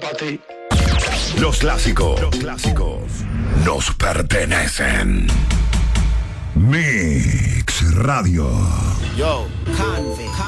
a ti. Los clásicos nos pertenecen. Mix Radio. Yo, Convict.